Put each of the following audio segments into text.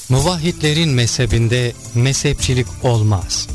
Muvahhidlerin mezhebinde mezhepçilik olmaz.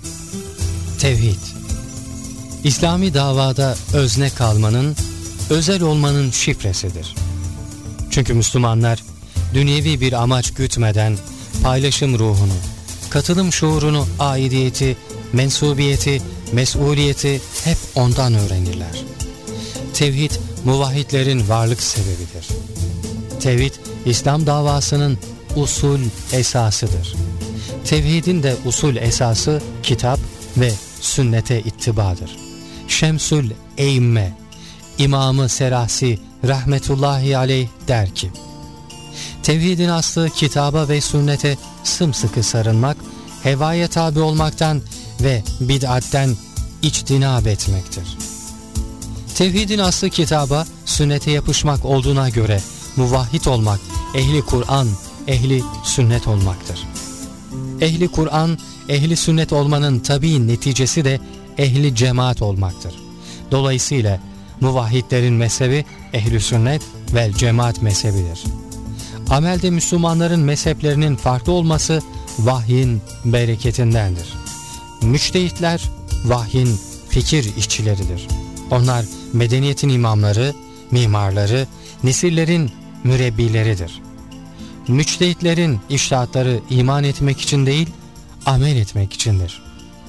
Tevhid, İslami davada özne kalmanın, özel olmanın şifresidir. Çünkü Müslümanlar dünyevi bir amaç gütmeden paylaşım ruhunu, katılım şuurunu, aidiyeti, mensubiyeti, mesuliyeti hep ondan öğrenirler. Tevhid, muvahhidlerin varlık sebebidir. Tevhid, İslam davasının usul esasıdır. Tevhidin de usul esası kitap ve sünnete ittibadır. Şemsül Eymme, İmam-ı Serasi rahmetullahi aleyh der ki, tevhidin aslı kitaba ve sünnete sımsıkı sarılmak, hevaya tabi olmaktan ve bid'atten içtinab etmektir. Tevhidin aslı kitaba, sünnete yapışmak olduğuna göre muvahhid olmak, ehli Kur'an, ehli sünnet olmaktır. Ehli Kur'an, ehli sünnet olmanın tabii neticesi de ehli cemaat olmaktır. Dolayısıyla muvahhidlerin mezhebi ehli sünnet vel cemaat mezhebidir. Amelde Müslümanların mezheplerinin farklı olması vahyin bereketindendir. Müçtehitler vahyin fikir işçileridir. Onlar medeniyetin imamları, mimarları, nesillerin mürebbileridir. Müçtehitlerin içtihatları iman etmek için değil, amel etmek içindir.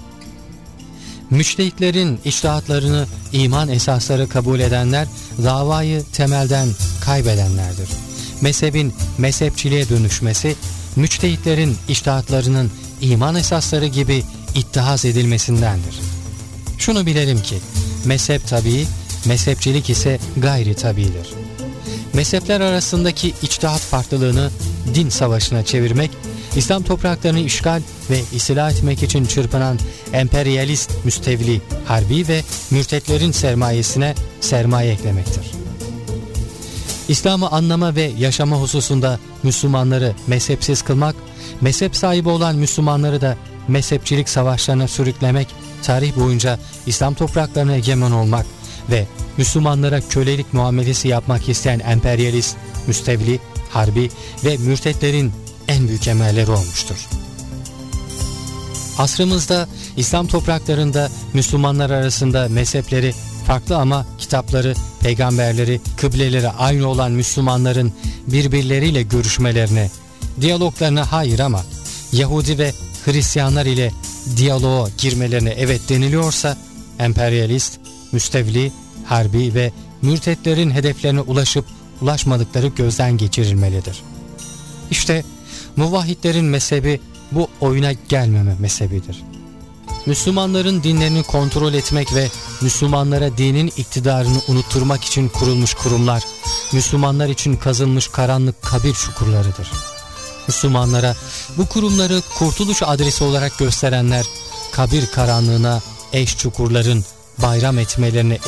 Müçtehitlerin içtihatlarını iman esasları kabul edenler, davayı temelden kaybedenlerdir. Mezhebin mezhepçiliğe dönüşmesi, müçtehitlerin içtihatlarının iman esasları gibi ittihaz edilmesindendir. Şunu bilelim ki, mezhep tabii, mezhepçilik ise gayri tabiidir. Mezhepler arasındaki içtihat farklılığını din savaşına çevirmek, İslam topraklarını işgal ve istila etmek için çırpınan emperyalist, müstevli, harbi ve mürtetlerin sermayesine sermaye eklemektir. İslam'ı anlama ve yaşama hususunda Müslümanları mezhepsiz kılmak, mezhep sahibi olan Müslümanları da mezhepçilik savaşlarına sürüklemek, tarih boyunca İslam topraklarına egemen olmak ve Müslümanlara kölelik muamelesi yapmak isteyen emperyalist, müstevli, harbi ve mürtetlerin en büyük emelleri olmuştur. Asrımızda İslam topraklarında Müslümanlar arasında mezhepleri farklı ama kitapları, peygamberleri, kıbleleri aynı olan Müslümanların birbirleriyle görüşmelerine, diyaloglarına hayır ama Yahudi ve Hristiyanlar ile diyaloğa girmelerine evet deniliyorsa, emperyalist, müstevli, harbi ve mürtetlerin hedeflerine ulaşıp ulaşmadıkları gözden geçirilmelidir. İşte muvahhidlerin mezhebi bu oyuna gelmeme mezhebidir. Müslümanların dinlerini kontrol etmek ve Müslümanlara dinin iktidarını unutturmak için kurulmuş kurumlar, Müslümanlar için kazılmış karanlık kabir çukurlarıdır. Müslümanlara bu kurumları kurtuluş adresi olarak gösterenler, kabir karanlığına eş çukurların bayram etmelerine